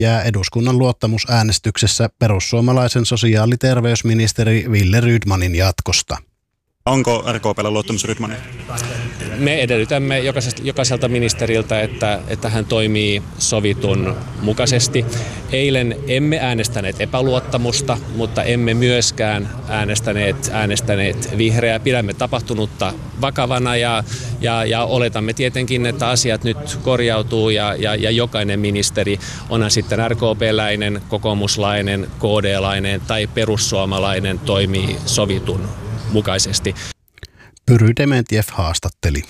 jää eduskunnan luottamusäänestyksessä perussuomalaisen sosiaali- ja terveysministeri Wille Rydmanin jatkosta. Onko RKP:llä luottamus Rydmaniin? Me edellytämme jokaiselta ministeriltä, että hän toimii sovitun mukaisesti. Eilen emme äänestäneet epäluottamusta, mutta emme myöskään äänestäneet vihreää. Pidämme tapahtunutta vakavana ja oletamme tietenkin, että asiat nyt korjautuu ja jokainen ministeri, onhan sitten RKP-läinen, kokoomuslainen, KD-lainen tai perussuomalainen, toimii sovitun mukaisesti. Pyry Dementjev haastatteli.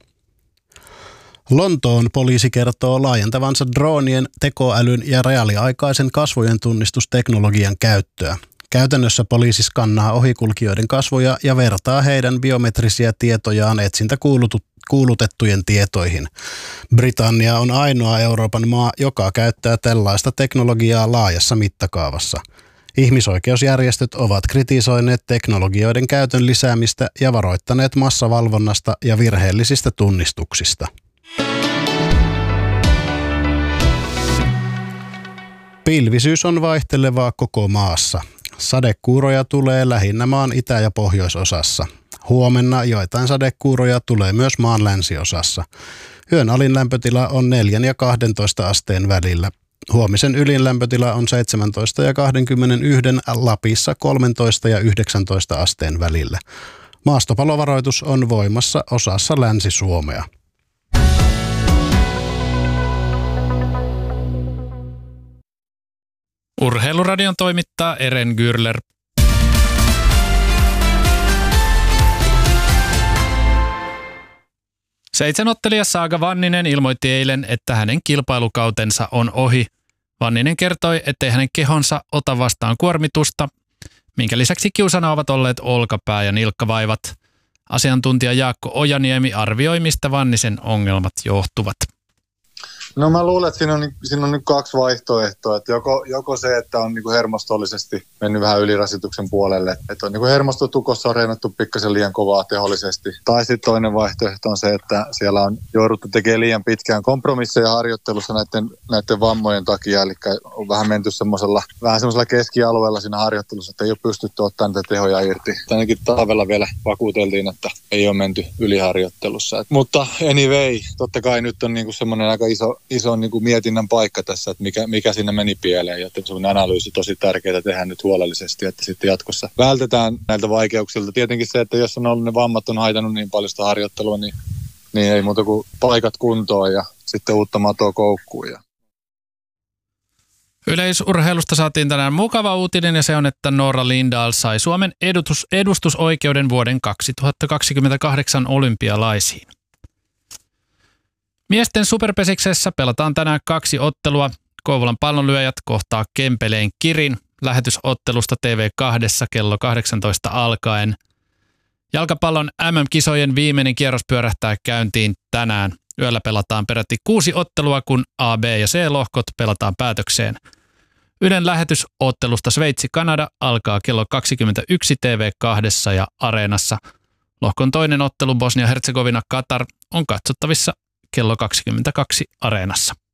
Lontoon poliisi kertoo laajentavansa droonien, tekoälyn ja reaaliaikaisen kasvojen tunnistusteknologian käyttöä. Käytännössä poliisi skannaa ohikulkijoiden kasvoja ja vertaa heidän biometrisiä tietojaan etsintäkuulutettujen tietoihin. Britannia on ainoa Euroopan maa, joka käyttää tällaista teknologiaa laajassa mittakaavassa. Ihmisoikeusjärjestöt ovat kritisoineet teknologioiden käytön lisäämistä ja varoittaneet massavalvonnasta ja virheellisistä tunnistuksista. Pilvisyys on vaihtelevaa koko maassa. Sadekuuroja tulee lähinnä maan itä- ja pohjoisosassa. Huomenna joitain sadekuuroja tulee myös maan länsiosassa. Yön alin lämpötila on 4 ja 12 asteen välillä. Huomisen ylin lämpötila on 17 ja 21, Lapissa 13 ja 19 asteen välillä. Maastopalovaroitus on voimassa osassa Länsi-Suomea. Urheiluradion toimittaa Eren Gürler. Seitsemänottelija Saaga Vanninen ilmoitti eilen, että hänen kilpailukautensa on ohi. Vanninen kertoi, ettei hänen kehonsa ota vastaan kuormitusta, minkä lisäksi kiusana ovat olleet olkapää- ja nilkkavaivat. Asiantuntija Jaakko Ojaniemi arvioi, mistä Vannisen ongelmat johtuvat. No mä luulen, että siinä on nyt kaksi vaihtoehtoa. Että joko se, että on niinku hermostollisesti mennyt vähän ylirasituksen puolelle. Että on niinku hermostotukossa on reenattu pikkasen liian kovaa tehollisesti. Tai sitten toinen vaihtoehto on se, että siellä on jouduttu tekemään liian pitkään kompromisseja harjoittelussa näiden vammojen takia. Eli on vähän menty semmoisella keskialueella siinä harjoittelussa, että ei ole pystytty ottamaan niitä tehoja irti. Ainakin talvella vielä vakuuteltiin, että ei ole menty yliharjoittelussa. Mutta anyway, totta kai nyt on niinku semmoinen aika iso niin kuin mietinnän paikka tässä, että mikä siinä meni pieleen. Ja semmoinen analyysi tosi tärkeää tehdä nyt huolellisesti, että sitten jatkossa vältetään näiltä vaikeuksilta. Tietenkin se, että jos on ollut ne vammat on haitannut niin paljon sitä harjoittelua, niin ei muuta kuin paikat kuntoon ja sitten uutta matoa koukkuun. Yleisurheilusta saatiin tänään mukava uutinen ja se on, että Noora Lindahl sai Suomen edustusoikeuden vuoden 2028 olympialaisiin. Miesten superpesiksessä pelataan tänään 2 ottelua. Kouvolan pallonlyöjät kohtaa Kempeleen Kirin lähetysottelusta TV2 kello 18 alkaen. Jalkapallon MM-kisojen viimeinen kierros pyörähtää käyntiin tänään. Yöllä pelataan peräti 6 ottelua, kun A, B ja C-lohkot pelataan päätökseen. Ylen lähetysottelusta Sveitsi-Kanada alkaa kello 21 TV2 ja Areenassa. Lohkon toinen ottelu Bosnia-Herzegovina-Katar on katsottavissa kello 22 Areenassa.